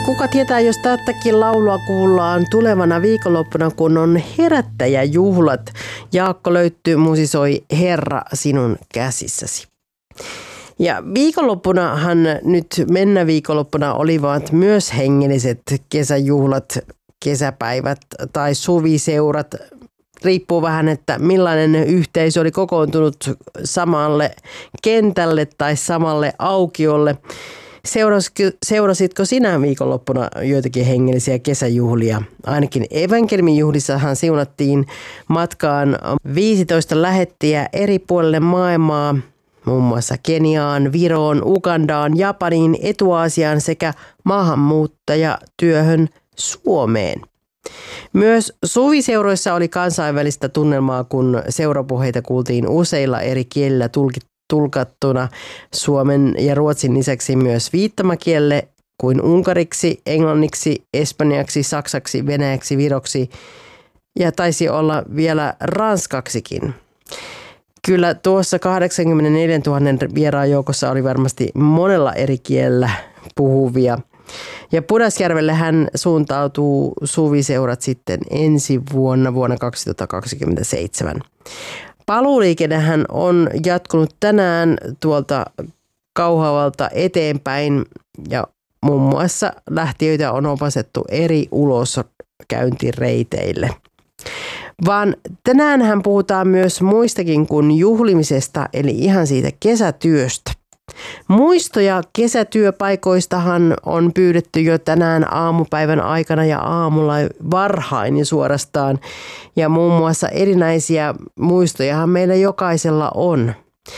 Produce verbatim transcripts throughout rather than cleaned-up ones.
Kuka tietää, jos tätäkin laulua kuullaan tulevana viikonloppuna, kun on herättäjäjuhlat. Jaakko Löytty musisoi Herra sinun käsissäsi. Ja viikonloppunahan nyt mennä viikonloppuna olivat myös hengelliset kesäjuhlat, kesäpäivät tai suviseurat. Riippuu vähän, että millainen yhteisö oli kokoontunut samalle kentälle tai samalle aukiolle. Seurasitko sinä viikonloppuna joitakin hengellisiä kesäjuhlia? Ainakin evankeliumijuhlissahan siunattiin matkaan viisitoista lähettiä eri puolille maailmaa, muun muassa Keniaan, Viroon, Ugandaan, Japaniin, Etu-Aasiaan sekä maahanmuuttajatyöhön Suomeen. Myös suviseuroissa oli kansainvälistä tunnelmaa, kun seurapuheita kuultiin useilla eri kielillä tulkattuna suomen ja ruotsin lisäksi myös viittomakielelle kuin unkariksi, englanniksi, espanjaksi, saksaksi, venäjäksi, viroksi ja taisi olla vielä ranskaksikin. Kyllä tuossa kahdeksankymmentäneljätuhatta vieraan joukossa oli varmasti monella eri kielellä puhuvia. Ja Pudasjärvelle hän suuntautuu suviseurat sitten ensi vuonna, vuonna kaksituhattakaksikymmentäseitsemän. Paluuliikennehän on jatkunut tänään tuolta Kauhavalta eteenpäin ja muun muassa lähtiöitä on opastettu eri uloskäyntireiteille. Vaan tänäänhän puhutaan myös muistakin kuin juhlimisesta, eli ihan siitä kesätyöstä. Muistoja kesätyöpaikoistahan on pyydetty jo tänään aamupäivän aikana ja aamulla varhain ja suorastaan. Ja muun muassa erinäisiä muistojahan meillä jokaisella on.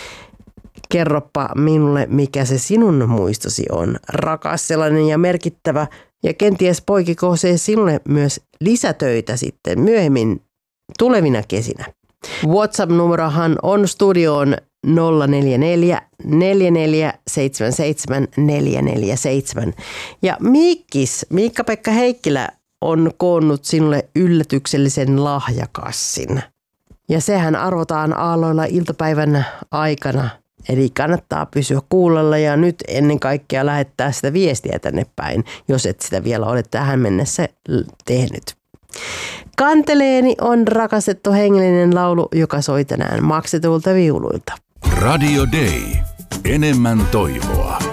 Kerropa minulle, mikä se sinun muistosi on. Rakas sellainen ja merkittävä ja kenties poikiko se sinulle myös lisätöitä sitten myöhemmin tulevina kesinä. WhatsApp-numerohan on studioon nolla neljä neljä, neljä neljä seitsemän seitsemän, neljä neljä seitsemän. Ja Miikkis, Miikka-Pekka Heikkilä on koonnut sinulle yllätyksellisen lahjakassin. Ja sehän arvotaan aalloilla iltapäivän aikana. Eli kannattaa pysyä kuulolla ja nyt ennen kaikkea lähettää sitä viestiä tänne päin, jos et sitä vielä ole tähän mennessä tehnyt. Kanteleeni on rakastettu hengellinen laulu, joka soi tänään maksetulta viuluilta. Radio Day. Enemmän toivoa.